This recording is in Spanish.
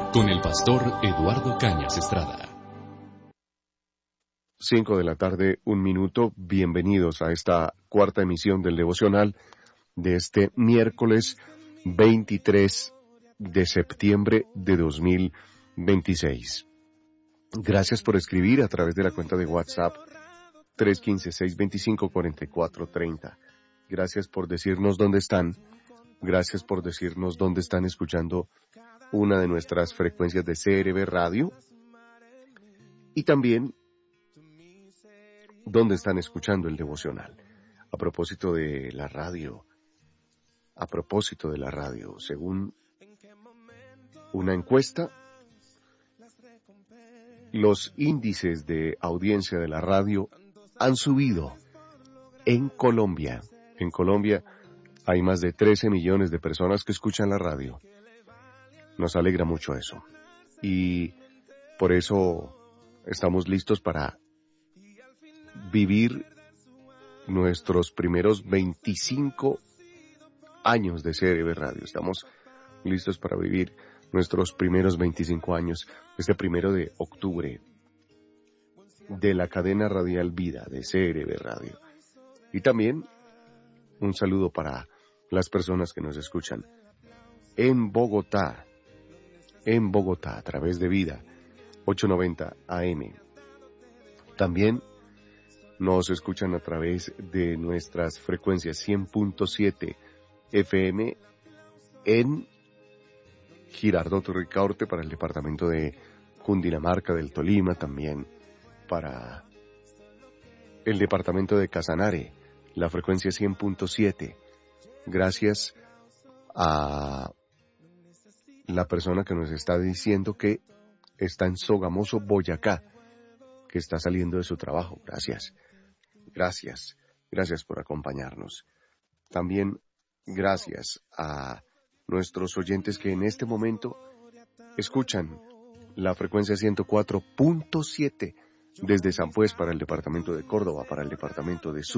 con el pastor Eduardo Cañas Estrada. 5 de la tarde, 1 minuto. Bienvenidos a esta cuarta emisión del devocional de este miércoles 23 de septiembre de 2026. Gracias por escribir a través de la cuenta de WhatsApp 315-625-4430. Gracias por decirnos dónde están. Gracias por decirnos dónde están escuchando una de nuestras frecuencias de CRB Radio. Y también dónde están escuchando el devocional. A propósito de la radio, según una encuesta, los índices de audiencia de la radio han subido en Colombia. En Colombia hay más de 13 millones de personas que escuchan la radio. Nos alegra mucho eso. Y por eso estamos listos para vivir nuestros primeros 25 años de CRB Radio. Estamos listos para vivir nuestros primeros 25 años, este 1 de octubre, de la cadena radial Vida de CRB Radio. Y también un saludo para las personas que nos escuchan en Bogotá, a través de Vida 890 AM. También nos escuchan a través de nuestras frecuencias 100.7 FM en Girardot Ricaurte para el departamento de Cundinamarca, del Tolima, también para el departamento de Casanare, la frecuencia 100.7. Gracias a la persona que nos está diciendo que está en Sogamoso, Boyacá, que está saliendo de su trabajo. Gracias por acompañarnos. También gracias a nuestros oyentes que en este momento escuchan la frecuencia 104.7 desde San Pues para el departamento de Córdoba, para el departamento de